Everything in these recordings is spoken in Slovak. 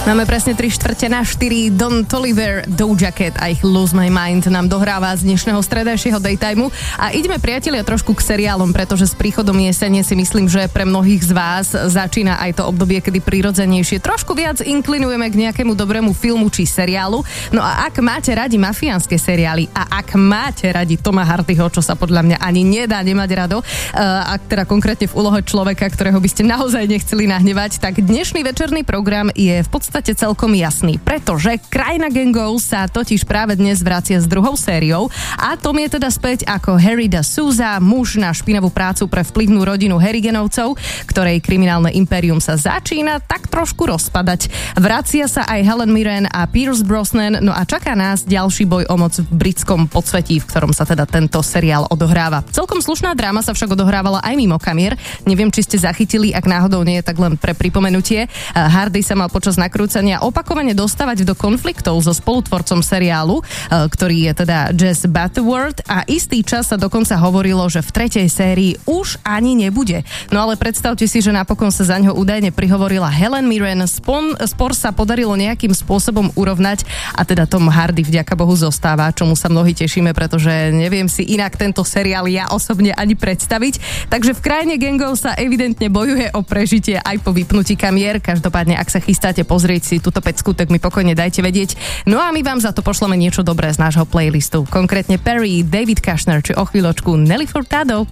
Máme presne 3/4 Don Toliver, Doja Cat a ich Lose My Mind nám dohráva z dnešného stredajšieho daytimeu. A ideme, priatelia, trošku k seriálom, pretože s príchodom jesene si myslím, že pre mnohých z vás začína aj to obdobie, kedy prirodzenejšie trošku viac inklinujeme k nejakému dobrému filmu či seriálu. No a ak máte radi mafiánske seriály a ak máte radi Toma Hardyho, čo sa podľa mňa ani nedá nemať rado, ak teda konkrétne v úlohe človeka, ktorého by ste naozaj nechceli nahnevať, tak dnešný večerný program je v podstate celkom jasný, pretože Krajina gangov sa totiž práve dnes vracia s druhou sériou a Tom je teda späť ako Harry da Souza, muž na špinavú prácu pre vplyvnú rodinu Harriganovcov, ktorej kriminálne impérium sa začína tak trošku rozpadať. Vracia sa aj Helen Mirren a Pierce Brosnan, no a čaká nás ďalší boj o moc v britskom podsvetí, v ktorom sa teda tento seriál odohráva. Celkom slušná dráma sa však odohrávala aj mimo kamier. Neviem, či ste zachytili, ak náhodou nie je, tak len pre pripomenutie. Hardy sa mal počas nakrúcania opakovane dostávať do konfliktov so spolutvorcom seriálu, ktorý je teda Jess Butterworth, a istý čas sa dokonca hovorilo, že v tretej sérii už ani nebude. No ale predstavte si, že napokon sa za ňo údajne prihovorila Helen Mirren, spor sa podarilo nejakým spôsobom urovnať a teda Tom Hardy vďaka Bohu zostáva, čomu sa mnohí tešíme, pretože neviem si inak tento seriál ja osobne ani predstaviť. Takže v Krajine gangov sa evidentne bojuje o prežitie aj po vypnutí kamier. Každopádne, ak sa chystáte pozrieť si túto pecku, tak mi pokojne dajte vedieť. No a my vám za to pošleme niečo dobré z nášho playlistu. Konkrétne Perry, David Kushner či o chvíľočku Nelly Furtado.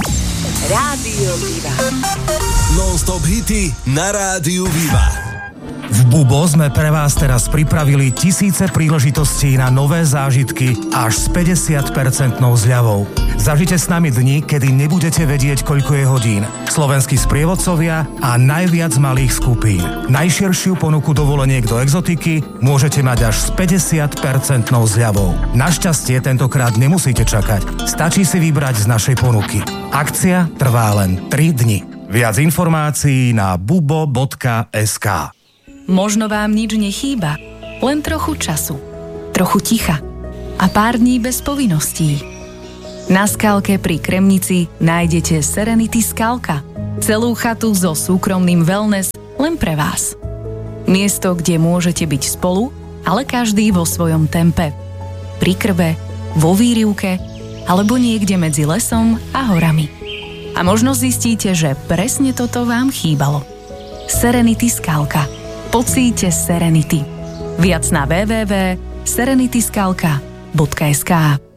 Rádio Viva. Non-stop hity na Rádiu Viva. V Bubo sme pre vás teraz pripravili tisíce príležitostí na nové zážitky až s 50% zľavou. Zažite s nami dni, kedy nebudete vedieť, koľko je hodín. Slovenskí sprievodcovia a najviac malých skupín. Najširšiu ponuku dovoleniek do exotiky môžete mať až s 50% zľavou. Našťastie tentokrát nemusíte čakať. Stačí si vybrať z našej ponuky. Akcia trvá len 3 dni. Viac informácií na bubo.sk. Možno vám nič nechýba, len trochu času, trochu ticha a pár dní bez povinností. Na Skalke pri Kremnici nájdete Serenity Skalka, celú chatu so súkromným wellness len pre vás. Miesto, kde môžete byť spolu, ale každý vo svojom tempe. Pri krbe, vo výrivke alebo niekde medzi lesom a horami. A možno zistíte, že presne toto vám chýbalo. Serenity Skalka. Pocíte Serenity. Viac na www.serenityskalka.sk.